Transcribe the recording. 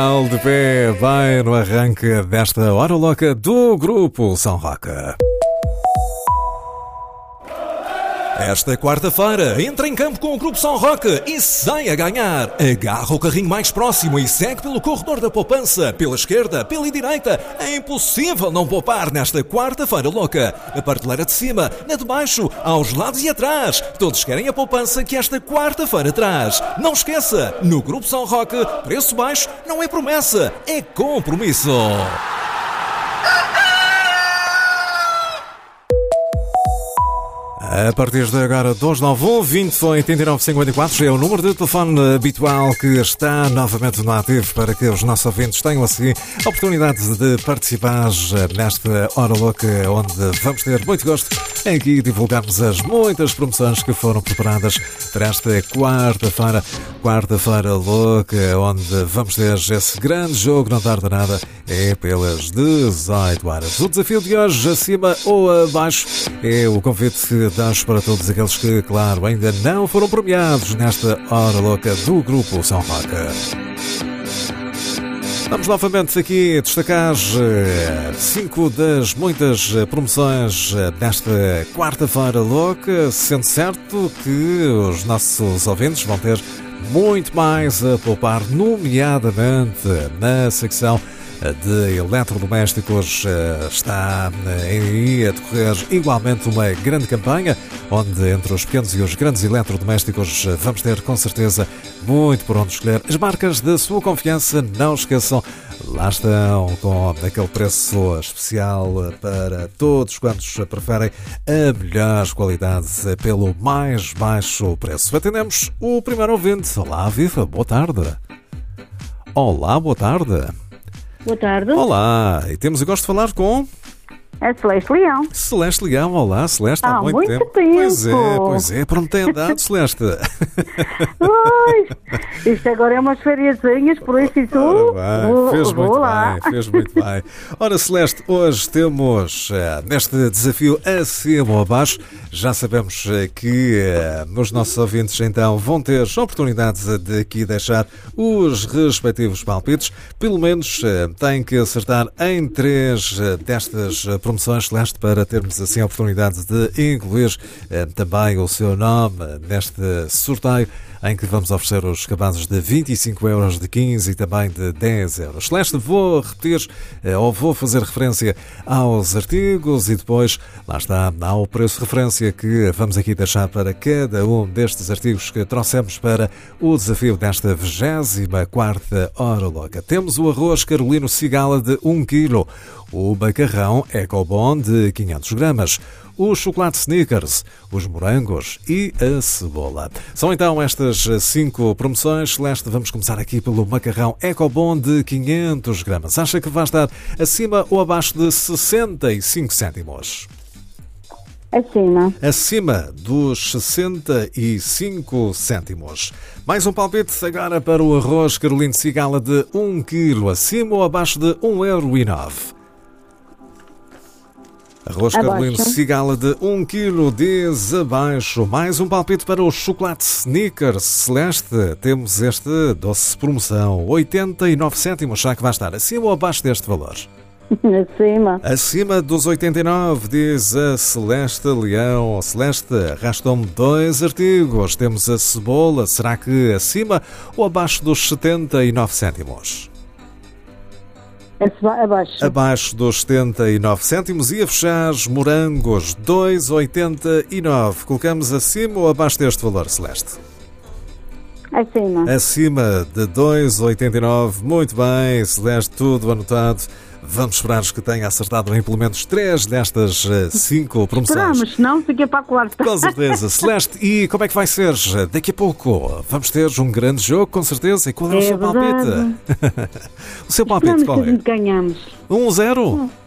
De pé, vai no arranque desta hora louca do Grupo São Roque. Esta quarta-feira, entra em campo com o Grupo São Roque e sai a ganhar. Agarra o carrinho mais próximo e segue pelo corredor da poupança, pela esquerda, pela direita. É impossível não poupar nesta quarta-feira louca. A prateleira de cima, na de baixo, aos lados e atrás. Todos querem a poupança que esta quarta-feira traz. Não esqueça, no Grupo São Roque, preço baixo não é promessa, é compromisso. A partir de agora, 291-20-89-54 é o número de telefone habitual que está novamente no ativo para que os nossos ouvintes tenham assim a oportunidade de participar nesta hora louca, onde vamos ter muito gosto em aqui divulgarmos as muitas promoções que foram preparadas para esta quarta-feira louca, onde vamos ter esse grande jogo, não tarda nada, é pelas 18 horas. O desafio de hoje, acima ou abaixo, é o convite para todos aqueles que, claro, ainda não foram premiados nesta hora louca do Grupo São Roque. Vamos novamente aqui destacar 5 das muitas promoções desta quarta-feira louca, sendo certo que os nossos ouvintes vão ter muito mais a poupar, nomeadamente na secção de eletrodomésticos. Está aí a decorrer igualmente uma grande campanha, onde entre os pequenos e os grandes eletrodomésticos vamos ter com certeza muito por onde escolher. As marcas da sua confiança, não esqueçam, lá estão com aquele preço especial para todos quantos preferem a melhor qualidade pelo mais baixo preço. Atendemos o primeiro ouvinte. Olá, viva, boa tarde. Olá, boa tarde. Boa tarde. Olá, e temos o gosto de falar com... A Celeste Leão. Celeste Leão, olá, Celeste, há muito tempo. Pois é, para onde tem andado, Celeste? Isto agora é umas fériasinhas, por isso fez muito bem. Ora, Celeste, hoje temos neste desafio acima ou abaixo, já sabemos que os nossos ouvintes então vão ter a oportunidade de aqui deixar os respectivos palpites, pelo menos têm que acertar em 3 destas promoções, Celeste, para termos assim a oportunidade de incluir também o seu nome neste sorteio em que vamos oferecer os cabazes de 25 euros, de 15 e também de 10 euros. Celeste, vou repetir ou vou fazer referência aos artigos e depois, lá está, ao preço de referência que vamos aqui deixar para cada um destes artigos que trouxemos para o desafio desta 24ª hora louca. Temos o arroz Carolino Cigala de 1 kg, o macarrão Ecobon de 500 gramas, o chocolate Snickers, os morangos e a cebola. São então estas 5 promoções. Celeste, vamos começar aqui pelo macarrão Ecobon de 500 gramas. Acha que vai estar acima ou abaixo de 65 cêntimos? Acima. Acima dos 65 cêntimos. Mais um palpite agora para o arroz Carolino Cigala de 1 kg, acima ou abaixo de 1,09 €? Arroz Carolino Cigala de 1 kg, diz abaixo. Mais um palpite para o chocolate Snickers, Celeste. Temos este doce promoção, 89 cêntimos. Será que vai estar acima ou abaixo deste valor? Acima. Acima dos 89, diz a Celeste Leão. Celeste, arrastam-me 2 artigos. Temos a cebola. Será que acima ou abaixo dos 79 cêntimos? Abaixo. Abaixo dos 79 cêntimos. E a fechar, morangos, 2,89. Colocamos acima ou abaixo deste valor, Celeste? Acima. Acima de 2,89. Muito bem, Celeste, tudo anotado. Vamos esperar que tenha acertado em pelo menos 3 destas 5 promoções. Esperamos, senão fica para a quarta. Com certeza. Celeste, e como é que vai ser? Daqui a pouco vamos ter um grande jogo, com certeza. E qual é o seu palpite? O seu palpite qual é? Que ganhamos. 1-0?